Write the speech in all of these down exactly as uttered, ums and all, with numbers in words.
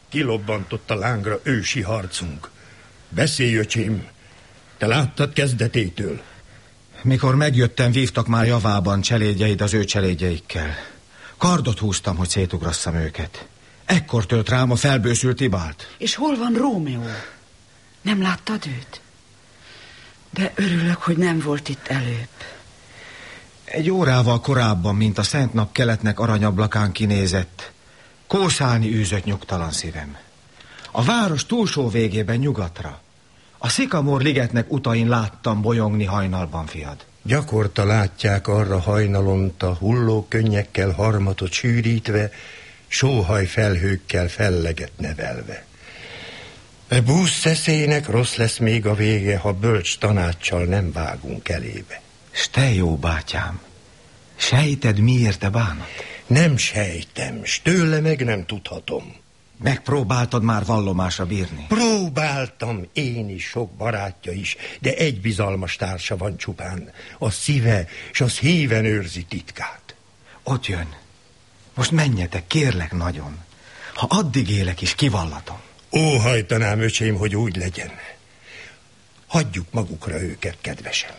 Kilobbantott a lángra ősi harcunk. Beszélj, öcsém, te láttad kezdetétől. Mikor megjöttem, vívtak már javában cselédjeid az ő cselédjeikkel. Kardot húztam, hogy szétugrasszam őket. Ekkor tölt rám a felbőszült Tibalt. És hol van Rómeó? Nem láttad őt? De örülök, hogy nem volt itt előbb. Egy órával korábban, mint a szent nap keletnek aranyablakán kinézett, kószálni űzött nyugtalan szívem. A város túlsó végében nyugatra, a Szikamor ligetnek utain láttam bolyongni hajnalban, fiad. Gyakorta látják arra hajnalont a hulló könnyekkel harmatot sűrítve, sóhaj felhőkkel felleget nevelve. E búsz szeszélynek rossz lesz még a vége, ha bölcs tanáccsal nem vágunk elébe. S te jó bátyám, sejted, miért te bánat? Nem sejtem, s tőle meg nem tudhatom. Megpróbáltad már vallomásra bírni? Próbáltam, én is, sok barátja is, de egy bizalmas társa van csupán. A szíve, s az híven őrzi titkát. Ott jön. Most menjetek, kérlek nagyon. Ha addig élek is, kivallatom. Óhajtanám, öcsém, hogy úgy legyen. Hagyjuk magukra őket, kedvesem.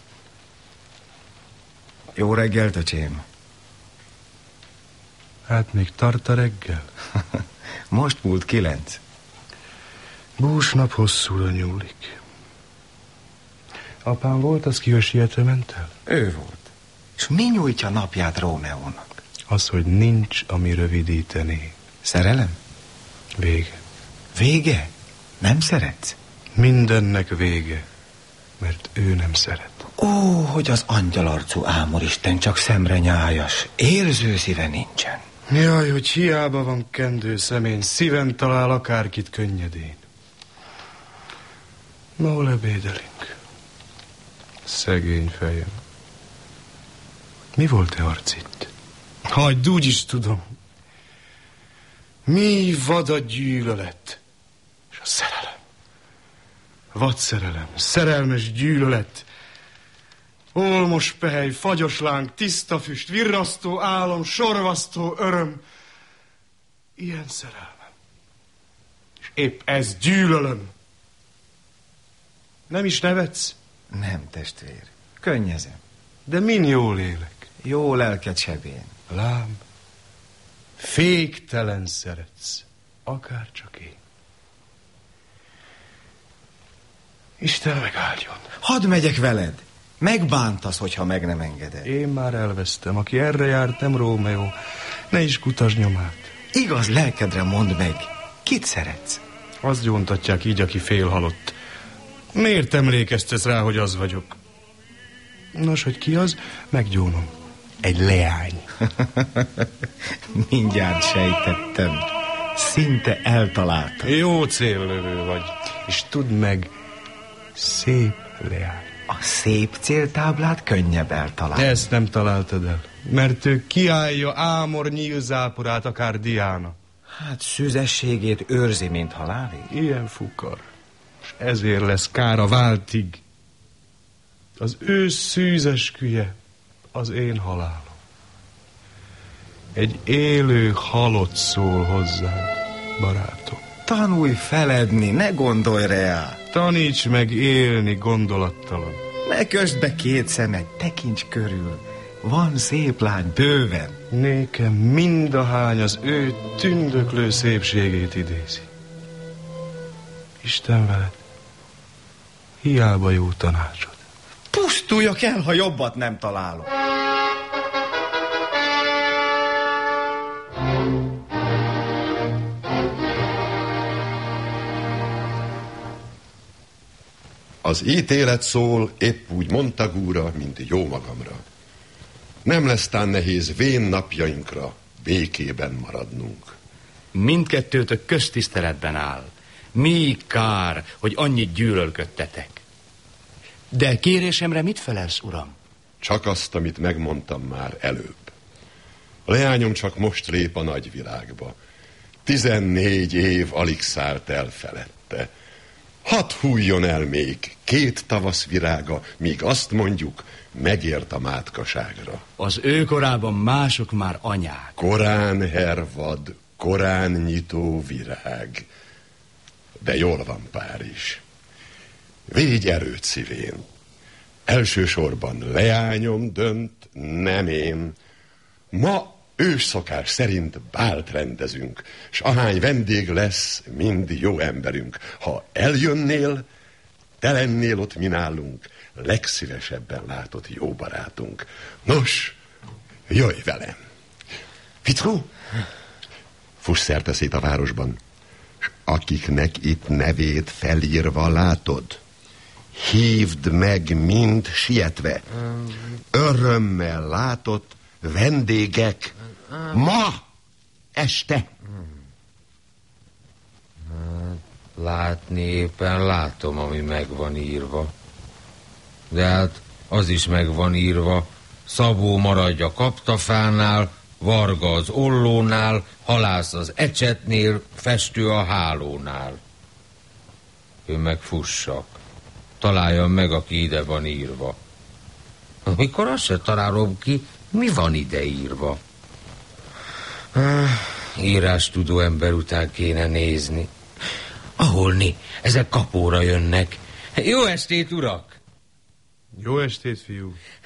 Jó reggelt, öcsém. Hát még tart a reggel? Most múlt kilenc. Búsnap hosszúra nyúlik. Apám volt, az ki a sietve ment el? Ő volt. És mi nyújtja napját Rómeónak? Az, hogy nincs, ami rövidíteni. Szerelem? Vége. Vége? Nem szeretsz? Mindennek vége, mert ő nem szeret. Ó, hogy az angyalarcú ámoristen csak szemre nyájas, érző szíve nincsen. Jaj, hogy hiába van kendő szemén, szívem talál akárkit könnyedén. Ma hol ebédelünk? Szegény fejem. Mi volt-e arc itt? Hagyd, úgy is tudom. Mi vad a gyűlölet, és a szerelem. Vad szerelem, szerelmes gyűlölet. Olmos pehely, fagyos láng, tiszta füst, virrasztó álom, sorvasztó öröm. Ilyen szerelmem. És épp ez gyűlölöm. Nem is nevetsz? Nem, testvér. Könnyezem. De min jól élek? Jó lelked sebén. Lám, féktelen szeretsz, akár csak én. Isten megáldjon. Hadd megyek veled. Megbántasz, hogyha meg nem engeded. Én már elvesztem. Aki erre járt, nem Rómeó. Ne is kutasd nyomát. Igaz lelkedre mondd meg. Kit szeretsz? Azt gyóntatják így, aki félhalott. Miért emlékeztesz rá, hogy az vagyok? Nos, hogy ki az? Meggyónom. Egy leány. Mindjárt sejtettem. Szinte eltaláltam. Jó céllövő vagy. És tudd meg, szép leány. A szép céltáblát könnyebb eltalálni. Ezt nem találtad el, mert ő kiállja Ámor nyílzáporát, akár Diána. Hát szüzességét őrzi, mint halálig. Ilyen fukar. És ezért lesz kára váltig. Az ő szűzesküje az én halálom. Egy élő halott szól hozzád, barátom. Tanulj feledni, ne gondolj rá. Taníts meg élni gondolattalan. Ne kösd be két szemed, tekints körül. Van szép lány bőven. Nékem mindahány az ő tündöklő szépségét idézi. Isten veled, hiába jó tanácsod. Pusztuljak el, ha jobbat nem találok. Az ítélet szól épp úgy Montagúra, mint jó magamra. Nem lesz tán nehéz vén napjainkra békében maradnunk. Mindkettőtök köztiszteletben áll. Mi kár, hogy annyit gyűlölködtetek. De kérésemre mit felelsz, uram? Csak azt, amit megmondtam már előbb. A leányom csak most lép a nagyvilágba. Tizennégy év alig szállt el felette. Hadd hújjon el még két tavasz virága, míg azt mondjuk, megért a mátkaságra. Az ő korában mások már anyák. Korán hervad, korán nyitó virág. De jól van Párizs. Végy erőt szívén. Elsősorban leányom dönt, nem én. Ma ősszokás szerint bált rendezünk, s ahány vendég lesz, mind jó emberünk. Ha eljönnél, te lennél ott mi nálunk, legszívesebben látott jó barátunk. Nos, jöjj velem. Fickó, fuss szerte szét a városban, s akiknek itt nevét felírva látod, hívd meg mind sietve. Örömmel látott vendégek ma este. Látni éppen látom, ami meg van írva. De hát az is meg van írva. Szabó maradj a kaptafánál, Varga az ollónál, halász az ecsetnél, festő a hálónál. Ő meg fussak. Találjam meg, aki ide van írva. Amikor azt se találom ki, mi van ide írva. Ah, írástudó ember után kéne nézni. Aholni, ezek kapóra jönnek. Jó estét, urak! Jó estét, fiú!